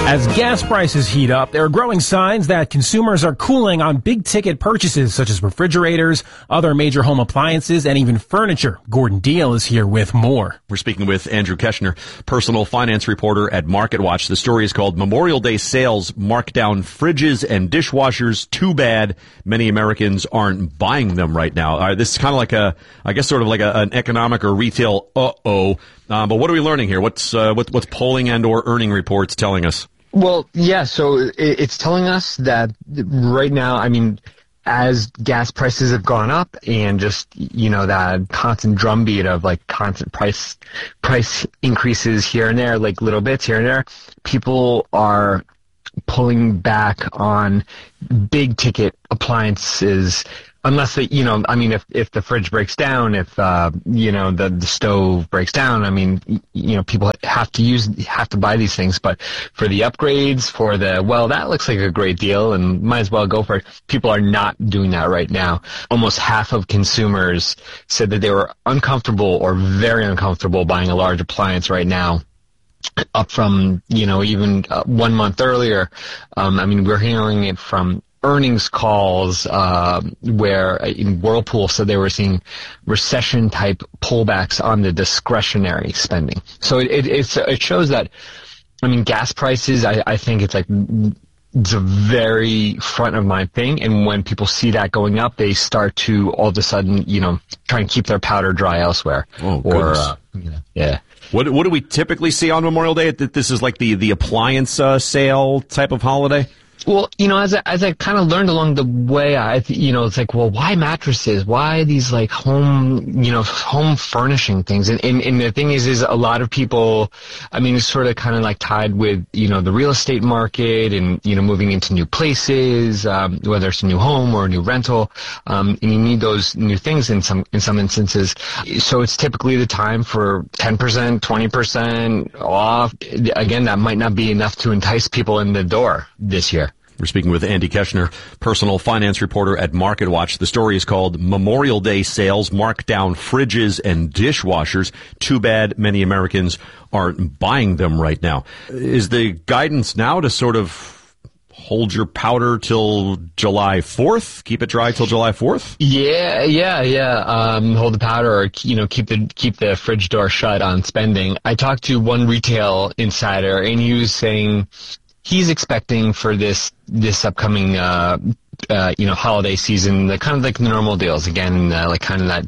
As gas prices heat up, there are growing signs that consumers are cooling on big-ticket purchases such as refrigerators, other major home appliances, and even furniture. Gordon Deal is here with more. We're speaking with Andrew Keshner, personal finance reporter at MarketWatch. The story is called Memorial Day Sales Mark Down Fridges and Dishwashers. Too bad many Americans aren't buying them right now. This is kind of like an economic or retail but what are we learning here? What's polling and or earning reports telling us? Well, yeah, so it's telling us that right now, I mean, as gas prices have gone up and just, that constant drumbeat of like constant price increases here and there, like little bits here and there, people are pulling back on big ticket appliances. Unless if the fridge breaks down, if the stove breaks down, people have to buy these things. But for the upgrades, that looks like a great deal and might as well go for it. People are not doing that right now. Almost half of consumers said that they were uncomfortable or very uncomfortable buying a large appliance right now, up from even 1 month earlier. We're hearing it from earnings calls where Whirlpool said they were seeing recession-type pullbacks on the discretionary spending. So it shows that, gas prices, I think it's a very front of mind thing, and when people see that going up, they start to all of a sudden, try and keep their powder dry elsewhere. Oh, goodness. Yeah. What do we typically see on Memorial Day? This is like the appliance sale type of holiday? Well, as I kind of learned along the way, it's like, well, why mattresses? Why these like home furnishing things? And the thing is a lot of people, it's sort of kind of like tied with, the real estate market and, moving into new places, whether it's a new home or a new rental. And you need those new things in some instances. So it's typically the time for 10%, 20% off. Again, that might not be enough to entice people in the door this year. We're speaking with Andy Keshner, personal finance reporter at MarketWatch. The story is called Memorial Day Sales Mark Down Fridges and Dishwashers. Too bad many Americans aren't buying them right now. Is the guidance now to sort of hold your powder till July 4th? Keep it dry till July 4th? Yeah. Hold the powder, or keep the fridge door shut on spending. I talked to one retail insider, and he was saying he's expecting for this upcoming holiday season, the kind of like the normal deals again, like kind of that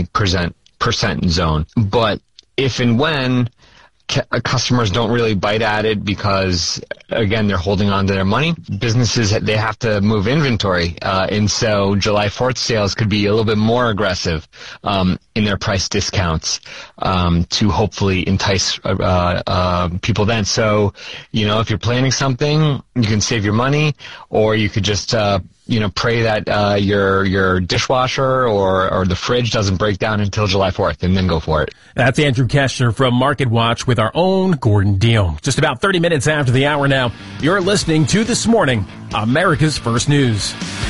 20% zone. But if and when customers don't really bite at it because, again, they're holding on to their money, businesses, they have to move inventory. And so July 4th sales could be a little bit more aggressive in their price discounts to hopefully entice people then. So, if you're planning something, you can save your money, or you could just pray that your dishwasher or the fridge doesn't break down until July 4th, and then go for it. That's Andrew Keshner from MarketWatch with our own Gordon Deal. Just about 30 minutes after the hour now, you're listening to This Morning, America's First News.